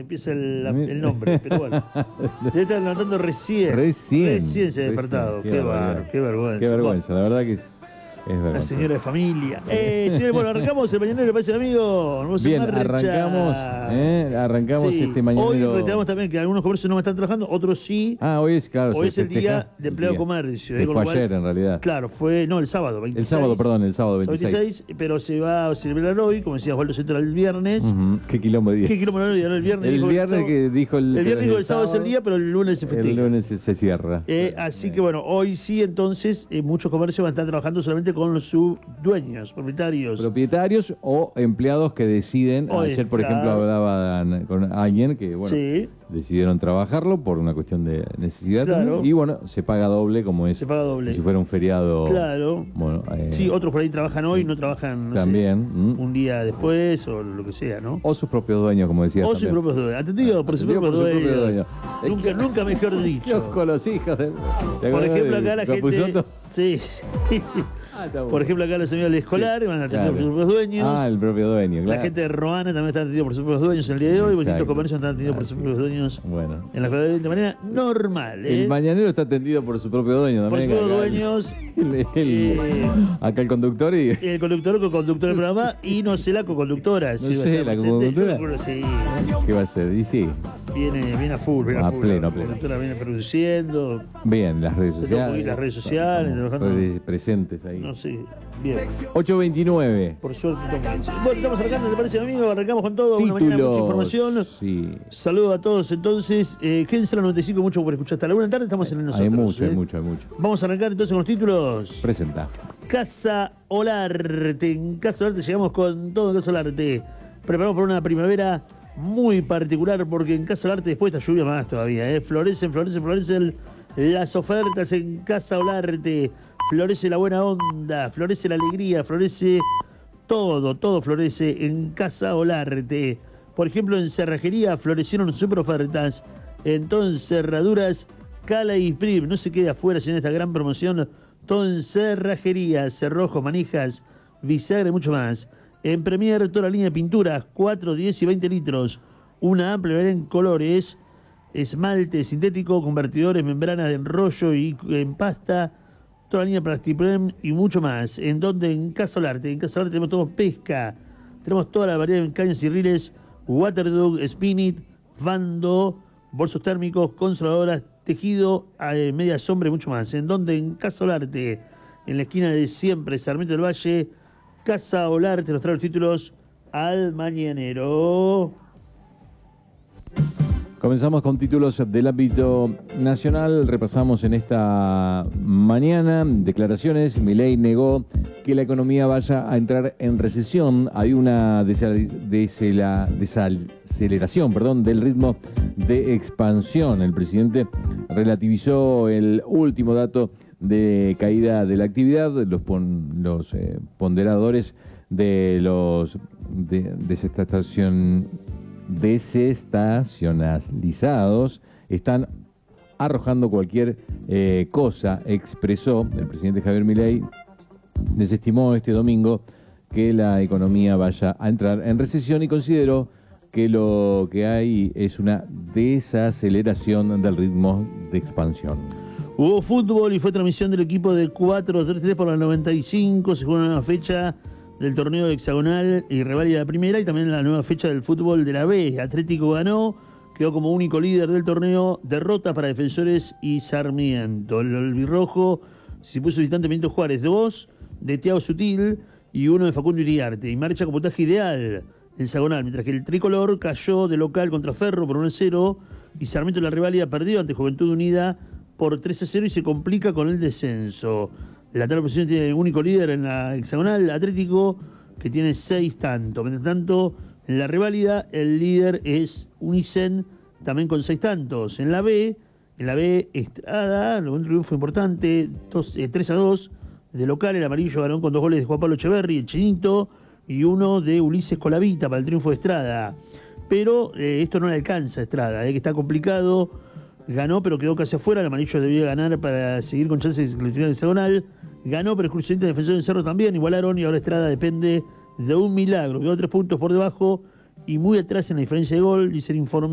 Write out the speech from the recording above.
empieza el nombre, pero bueno. Se está levantando recién. Recién se ha despertado. Qué vergüenza. Qué vergüenza, la verdad que es vergüenza. La señora de familia. Señores, bueno, arrancamos el mañanero, ¿le parece, amigo? Vamos bien, en marcha. arrancamos Sí, este mañanero. Hoy reiteramos también que algunos comercios no están trabajando, otros sí. Hoy es, claro, Hoy es el día de empleo de comercio. Que fue ayer, en realidad. Claro, el sábado, 26. El sábado 26. Pero se va a celebrar hoy, como decía Osvaldo Central, el viernes. Qué quilombo de día. Qué quilombo de día, ¿no? El viernes dijo el viernes dijo el sábado es el día, pero el lunes se festeja. El lunes se cierra. Así que bueno, hoy sí, entonces, muchos comercios van a estar trabajando solamente con sus dueños, propietarios o empleados que deciden. Ayer, por ejemplo, hablaba con alguien que, bueno, decidieron trabajarlo por una cuestión de necesidad. Claro. Y bueno, se paga doble, como es. Se paga doble. Si fuera un feriado. Claro. Bueno, sí, otros por ahí trabajan hoy, no trabajan también, un día después o lo que sea, ¿no? O sus propios dueños, como decías. O sus propios dueños. Atendido por sus propios dueños. Nunca mejor dicho. Dios con los hijos de. Por ejemplo, acá la gente. Sí. Por ejemplo, acá los señores del escolar van a tener por sus propios dueños. El propio dueño, claro. La gente de Roana también está atendido por sus propios dueños el día de hoy. Distintos comercios están atendidos por sus propios dueños. Bueno. De manera normal. El mañanero está atendido por su propio dueño también. Por sus propios dueños. Acá el conductor y. El conductor, co-conductor del programa y no sé, la co-conductora. No sé, la co-conductora. Sí. ¿Qué va a ser? Y sí. Viene a full, a pleno. La conductora viene produciendo. Bien, las redes sociales. Las redes sociales. Trabajando presentes ahí. No sé. Bien. 8:29. Por suerte, bueno, estamos arrancando, ¿te parece, amigo? Arrancamos con todo. Títulos. Una mañana, mucha información. Sí. Saludo a todos, entonces. Quédense a los 95, mucho por escuchar. Hasta la 1 de la tarde estamos en nosotros. Hay mucho. Vamos a arrancar entonces con los títulos. Presenta. Casa Olarte. En Casa Olarte llegamos con todo en Casa Olarte. Preparamos para una primavera muy particular, porque en Casa Olarte después de esta lluvia más todavía. Florecen las ofertas en Casa Olarte. Florece la buena onda, florece la alegría, florece todo florece en Casa Olarte. Por ejemplo, en cerrajería florecieron super ofertas. Entonces, cerraduras Cala y Prim. No se quede afuera, en esta gran promoción. Todo en cerrajería, cerrojos, manijas, bisagra y mucho más. En Premier, toda la línea de pinturas, 4, 10 y 20 litros. Una amplia variedad en colores, esmalte sintético, convertidores, membranas de enrollo y en pasta. Toda la línea Plastiprem y mucho más. ¿En donde? En Casa Olarte. En Casa Olarte tenemos todo pesca. Tenemos toda la variedad de cañas y riles, Waterdog, Spinit, Fando, bolsos térmicos, consoladoras, tejido, media sombra y mucho más. ¿En donde? En Casa Olarte. En la esquina de siempre, Sarmiento del Valle. Casa Olarte nos trae los títulos al mañanero. Comenzamos con títulos del ámbito nacional. Repasamos en esta mañana declaraciones. Milei negó que la economía vaya a entrar en recesión. Hay una desaceleración del ritmo de expansión. El presidente relativizó el último dato de caída de la actividad. Los ponderadores de los desestacionalizados están arrojando cualquier cosa, expresó el presidente Javier Milei. Desestimó este domingo que la economía vaya a entrar en recesión y consideró que lo que hay es una desaceleración del ritmo de expansión. Hubo fútbol y fue transmisión del equipo de 4-3-3 por la 95. Se jugó una nueva fecha del torneo hexagonal y reválida de primera, y también la nueva fecha del fútbol de la B. Atlético ganó, quedó como único líder del torneo. Derrota para Defensores y Sarmiento. El albirrojo se puso visitante Benito Juárez, 2 de Thiago Sutil y 1 de Facundo Iriarte. Y marcha con puntaje ideal hexagonal, mientras que el tricolor cayó de local contra Ferro por 1-0 y Sarmiento en la reválida perdió ante Juventud Unida por 3-0 y se complica con el descenso. La tabla de posición tiene el único líder en la hexagonal, Atlético, que tiene 6 tantos. Mientras tanto, en la reválida, el líder es Unicen, también con 6 tantos. En la B, Estrada, un triunfo importante, 3-2 de local. El amarillo ganó con 2 goles de Juan Pablo Echeverri, el Chinito, y 1 de Ulises Colavita para el triunfo de Estrada. Pero esto no le alcanza a Estrada, que está complicado. Ganó, pero quedó casi afuera. El amarillo debía ganar para seguir con chances de clasificar hexagonal. Ganó, pero exclusivamente Defensor del Cerro también. Igualaron y ahora Estrada depende de un milagro. Quedó 3 puntos por debajo y muy atrás en la diferencia de gol, dice el informe.